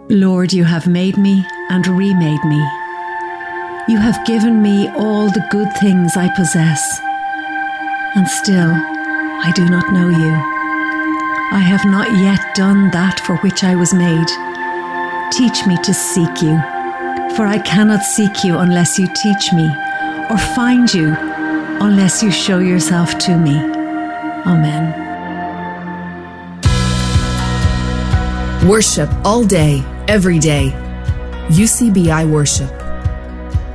Lord, you have made me and remade me. You have given me all the good things I possess, and still I do not know you. I have not yet done that for which I was made. Teach me to seek you, for I cannot seek you unless you teach me, or find you unless you show yourself to me. Amen. Worship all day, every day. UCBI Worship.